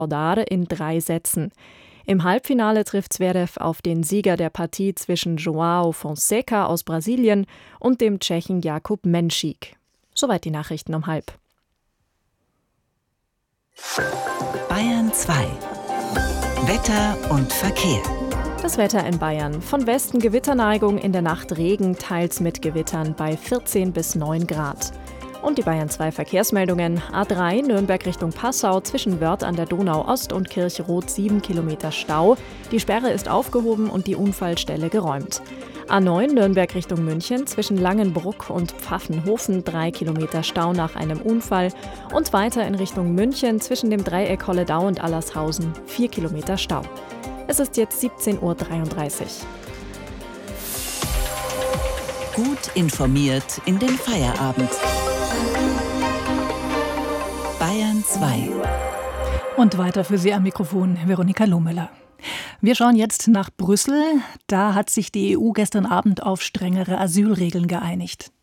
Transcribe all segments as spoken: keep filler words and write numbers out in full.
Krasnodar in drei Sätzen. Im Halbfinale trifft Zverev auf den Sieger der Partie zwischen João Fonseca aus Brasilien und dem Tschechen Jakub Menšík. Soweit die Nachrichten um halb. Bayern zwei. Wetter und Verkehr. Das Wetter in Bayern. Von Westen Gewitterneigung, in der Nacht Regen, teils mit Gewittern bei vierzehn bis neun Grad. Und die Bayern zwei Verkehrsmeldungen. A drei Nürnberg Richtung Passau zwischen Wörth an der Donau Ost und Kirchroth sieben Kilometer Stau. Die Sperre ist aufgehoben und die Unfallstelle geräumt. A neun Nürnberg Richtung München zwischen Langenbruck und Pfaffenhofen drei Kilometer Stau nach einem Unfall. Und weiter in Richtung München zwischen dem Dreieck Holledau und Allershausen vier Kilometer Stau. Es ist jetzt siebzehn Uhr dreiunddreißig. Gut informiert in den Feierabend. Bayern zwei. Und weiter für Sie am Mikrofon Veronika Lohmüller. Wir schauen jetzt nach Brüssel. Da hat sich die E U gestern Abend auf strengere Asylregeln geeinigt.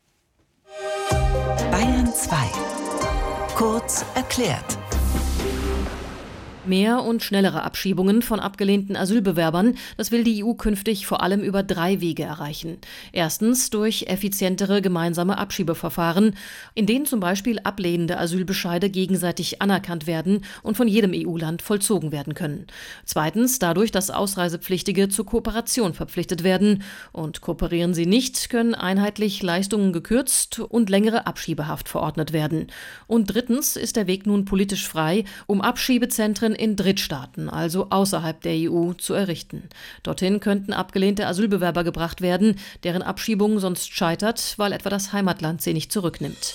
Bayern zwei. Kurz erklärt. Mehr und schnellere Abschiebungen von abgelehnten Asylbewerbern, das will die E U künftig vor allem über drei Wege erreichen. Erstens durch effizientere gemeinsame Abschiebeverfahren, in denen zum Beispiel ablehnende Asylbescheide gegenseitig anerkannt werden und von jedem E U-Land vollzogen werden können. Zweitens dadurch, dass Ausreisepflichtige zur Kooperation verpflichtet werden. Und kooperieren sie nicht, können einheitlich Leistungen gekürzt und längere Abschiebehaft verordnet werden. Und drittens ist der Weg nun politisch frei, um Abschiebezentren in Drittstaaten, also außerhalb der E U, zu errichten. Dorthin könnten abgelehnte Asylbewerber gebracht werden, deren Abschiebung sonst scheitert, weil etwa das Heimatland sie nicht zurücknimmt.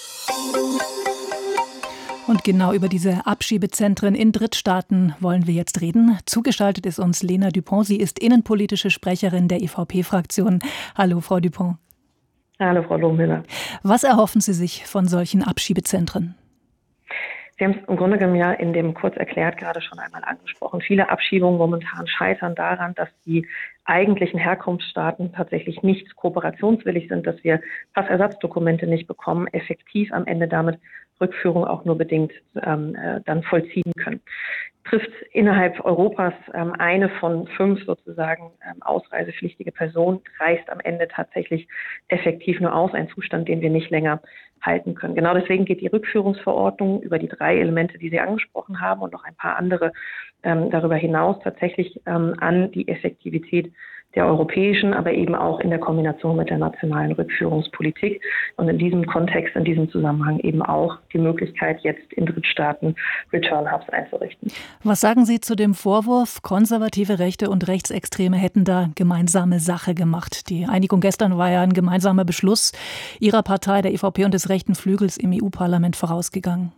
Und genau über diese Abschiebezentren in Drittstaaten wollen wir jetzt reden. Zugeschaltet ist uns Lena Dupont. Sie ist innenpolitische Sprecherin der E V P-Fraktion. Hallo, Frau Dupont. Hallo, Frau Lohmüller. Was erhoffen Sie sich von solchen Abschiebezentren? Sie haben es im Grunde genommen ja in dem kurz erklärt gerade schon einmal angesprochen. Viele Abschiebungen momentan scheitern daran, dass die eigentlichen Herkunftsstaaten tatsächlich nicht kooperationswillig sind, dass wir Passersatzdokumente nicht bekommen, effektiv am Ende damit Rückführung auch nur bedingt ähm, äh, dann vollziehen können. Trifft innerhalb Europas ähm, eine von fünf sozusagen ähm, ausreisepflichtige Personen, reicht am Ende tatsächlich effektiv nur aus, ein Zustand, den wir nicht länger halten können. Genau deswegen geht die Rückführungsverordnung über die drei Elemente, die Sie angesprochen haben und noch ein paar andere ähm, darüber hinaus tatsächlich ähm, an die Effektivität der europäischen, aber eben auch in der Kombination mit der nationalen Rückführungspolitik und in diesem Kontext, in diesem Zusammenhang eben auch die Möglichkeit, jetzt in Drittstaaten Return Hubs einzurichten. Was sagen Sie zu dem Vorwurf, konservative Rechte und Rechtsextreme hätten da gemeinsame Sache gemacht? Die Einigung gestern war ja ein gemeinsamer Beschluss Ihrer Partei, der E V P und des rechten Flügels im E U-Parlament vorausgegangen.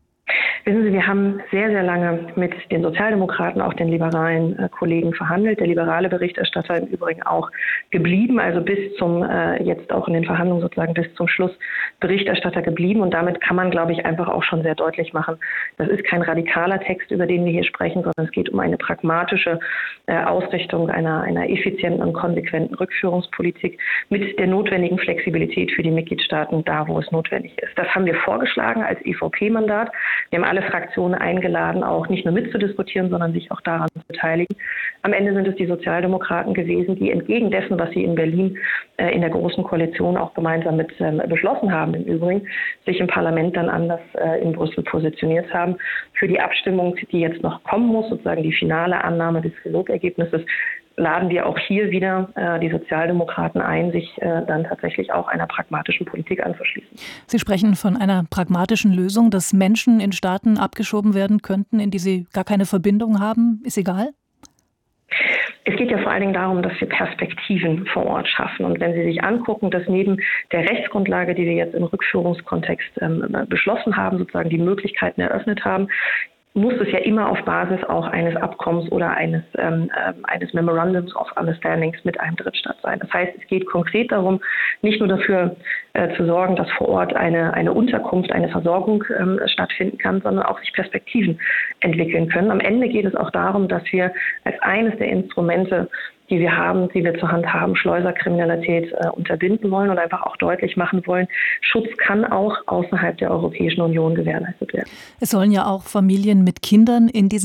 Wissen Sie, wir haben sehr, sehr lange mit den Sozialdemokraten, auch den liberalen äh, Kollegen verhandelt. Der liberale Berichterstatter im Übrigen auch geblieben, also bis zum, äh, jetzt auch in den Verhandlungen sozusagen bis zum Schluss Berichterstatter geblieben. Und damit kann man, glaube ich, einfach auch schon sehr deutlich machen, das ist kein radikaler Text, über den wir hier sprechen, sondern es geht um eine pragmatische äh, Ausrichtung einer, einer effizienten und konsequenten Rückführungspolitik mit der notwendigen Flexibilität für die Mitgliedstaaten da, wo es notwendig ist. Das haben wir vorgeschlagen als E V P-Mandat. Wir haben alle Fraktionen eingeladen, auch nicht nur mitzudiskutieren, sondern sich auch daran zu beteiligen. Am Ende sind es die Sozialdemokraten gewesen, die entgegen dessen, was sie in Berlin äh, in der Großen Koalition auch gemeinsam mit ähm, beschlossen haben, im Übrigen, sich im Parlament dann anders äh, in Brüssel positioniert haben. Für die Abstimmung, die jetzt noch kommen muss, sozusagen die finale Annahme des Trilogergebnisses, laden wir auch hier wieder äh, die Sozialdemokraten ein, sich äh, dann tatsächlich auch einer pragmatischen Politik anzuschließen. Sie sprechen von einer pragmatischen Lösung, dass Menschen in Staaten abgeschoben werden könnten, in die sie gar keine Verbindung haben. Ist egal? Es geht ja vor allen Dingen darum, dass wir Perspektiven vor Ort schaffen. Und wenn Sie sich angucken, dass neben der Rechtsgrundlage, die wir jetzt im Rückführungskontext ähm, beschlossen haben, sozusagen die Möglichkeiten eröffnet haben, muss es ja immer auf Basis auch eines Abkommens oder eines, ähm, eines Memorandums of Understandings mit einem Drittstaat sein. Das heißt, es geht konkret darum, nicht nur dafür äh, zu sorgen, dass vor Ort eine, eine Unterkunft, eine Versorgung ähm, stattfinden kann, sondern auch sich Perspektiven entwickeln können. Am Ende geht es auch darum, dass wir als eines der Instrumente, die wir haben, die wir zur Hand haben, Schleuserkriminalität äh, unterbinden wollen und einfach auch deutlich machen wollen, Schutz kann auch außerhalb der Europäischen Union gewährleistet werden. Es sollen ja auch Familien mit Kindern in diese